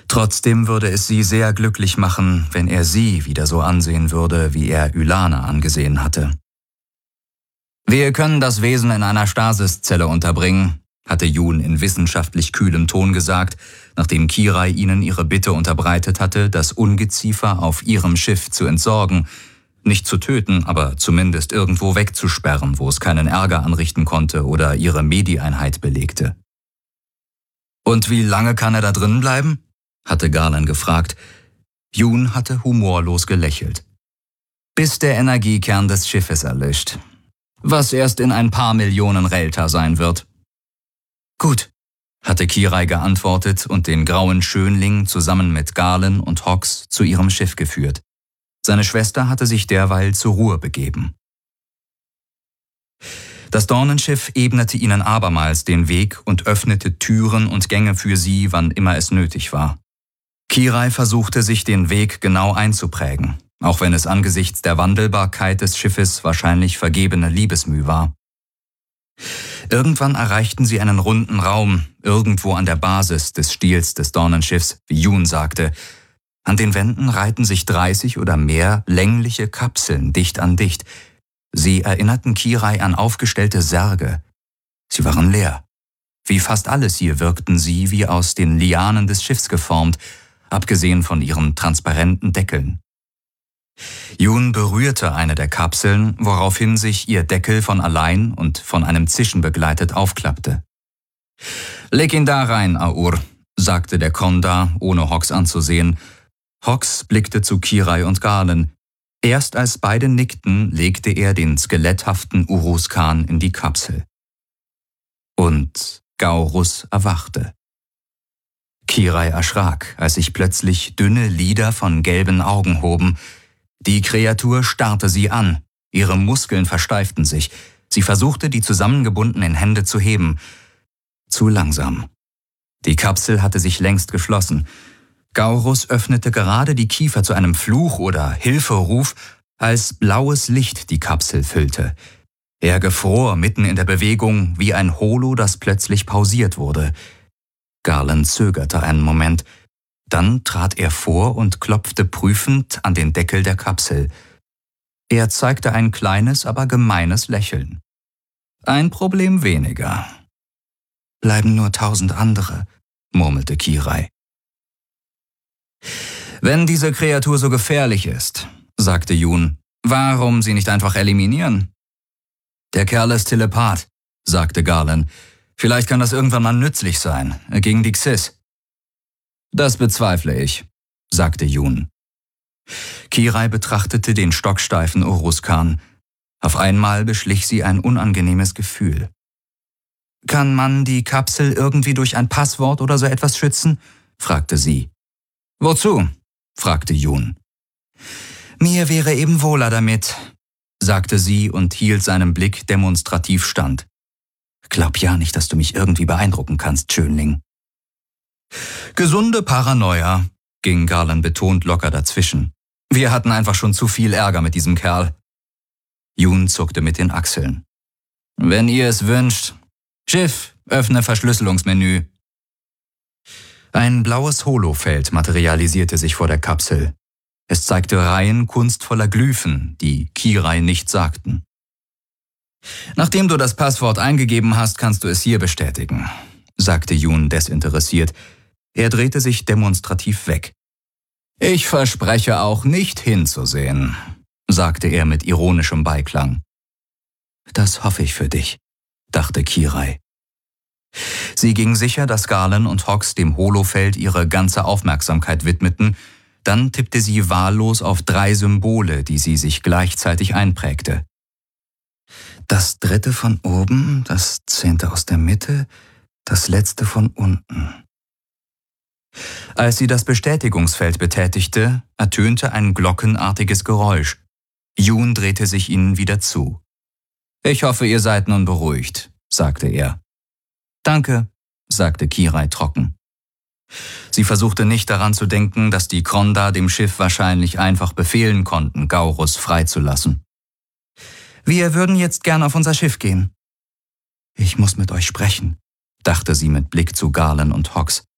Trotzdem würde es sie sehr glücklich machen, wenn er sie wieder so ansehen würde, wie er Ylana angesehen hatte. »Wir können das Wesen in einer Stasiszelle unterbringen«, hatte Jun in wissenschaftlich kühlem Ton gesagt, nachdem Kirai ihnen ihre Bitte unterbreitet hatte, das Ungeziefer auf ihrem Schiff zu entsorgen, nicht zu töten, aber zumindest irgendwo wegzusperren, wo es keinen Ärger anrichten konnte oder ihre Medi-Einheit belegte. »Und wie lange kann er da drin bleiben?« hatte Garland gefragt. Jun hatte humorlos gelächelt. »Bis der Energiekern des Schiffes erlischt, was erst in ein paar Millionen Relta sein wird.« »Gut«, hatte Kirai geantwortet und den grauen Schönling zusammen mit Galen und Hox zu ihrem Schiff geführt. Seine Schwester hatte sich derweil zur Ruhe begeben. Das Dornenschiff ebnete ihnen abermals den Weg und öffnete Türen und Gänge für sie, wann immer es nötig war. Kirai versuchte, sich den Weg genau einzuprägen, auch wenn es angesichts der Wandelbarkeit des Schiffes wahrscheinlich vergebene Liebesmüh war. Irgendwann erreichten sie einen runden Raum, irgendwo an der Basis des Stiels des Dornenschiffs, wie Jun sagte. An den Wänden reihten sich 30 oder mehr längliche Kapseln dicht an dicht. Sie erinnerten Kirai an aufgestellte Särge. Sie waren leer. Wie fast alles hier wirkten sie wie aus den Lianen des Schiffs geformt, abgesehen von ihren transparenten Deckeln. Jun berührte eine der Kapseln, woraufhin sich ihr Deckel von allein und von einem Zischen begleitet aufklappte. »Leg ihn da rein, Aur«, sagte der Konda, ohne Hox anzusehen. Hox blickte zu Kirai und Galen. Erst als beide nickten, legte er den skeletthaften Uruzkan in die Kapsel. Und Gaurus erwachte. Kirai erschrak, als sich plötzlich dünne Lider von gelben Augen hoben. Die Kreatur starrte sie an, ihre Muskeln versteiften sich. Sie versuchte, die zusammengebundenen Hände zu heben. Zu langsam. Die Kapsel hatte sich längst geschlossen. Gaurus öffnete gerade die Kiefer zu einem Fluch oder Hilferuf, als blaues Licht die Kapsel füllte. Er gefror mitten in der Bewegung wie ein Holo, das plötzlich pausiert wurde. Garland zögerte einen Moment. Dann trat er vor und klopfte prüfend an den Deckel der Kapsel. Er zeigte ein kleines, aber gemeines Lächeln. »Ein Problem weniger.« »Bleiben nur 1000 andere«, murmelte Kirai. »Wenn diese Kreatur so gefährlich ist«, sagte Jun, »warum sie nicht einfach eliminieren?« »Der Kerl ist Telepath«, sagte Garland. »Vielleicht kann das irgendwann mal nützlich sein, gegen die Xyz.« »Das bezweifle ich«, sagte Jun. Kirai betrachtete den stocksteifen Uruzkan. Auf einmal beschlich sie ein unangenehmes Gefühl. »Kann man die Kapsel irgendwie durch ein Passwort oder so etwas schützen?« fragte sie. »Wozu?« fragte Jun. »Mir wäre eben wohler damit«, sagte sie und hielt seinem Blick demonstrativ stand. »Glaub ja nicht, dass du mich irgendwie beeindrucken kannst, Schönling.« »Gesunde Paranoia«, ging Garland betont locker dazwischen. »Wir hatten einfach schon zu viel Ärger mit diesem Kerl.« Jun zuckte mit den Achseln. »Wenn ihr es wünscht. Schiff, öffne Verschlüsselungsmenü.« Ein blaues Holofeld materialisierte sich vor der Kapsel. Es zeigte Reihen kunstvoller Glyphen, die Kirai nicht sagten. »Nachdem du das Passwort eingegeben hast, kannst du es hier bestätigen«, sagte Jun desinteressiert. Er drehte sich demonstrativ weg. »Ich verspreche auch nicht hinzusehen«, sagte er mit ironischem Beiklang. »Das hoffe ich für dich«, dachte Kirai. Sie ging sicher, dass Galen und Hox dem Holofeld ihre ganze Aufmerksamkeit widmeten. Dann tippte sie wahllos auf 3 Symbole, die sie sich gleichzeitig einprägte. Das 3. von oben, das 10. aus der Mitte, das letzte von unten. Als sie das Bestätigungsfeld betätigte, ertönte ein glockenartiges Geräusch. Jun drehte sich ihnen wieder zu. »Ich hoffe, ihr seid nun beruhigt«, sagte er. »Danke«, sagte Kirai trocken. Sie versuchte nicht daran zu denken, dass die Kronda dem Schiff wahrscheinlich einfach befehlen konnten, Gaurus freizulassen. »Wir würden jetzt gern auf unser Schiff gehen.« »Ich muss mit euch sprechen«, dachte sie mit Blick zu Galen und Hox.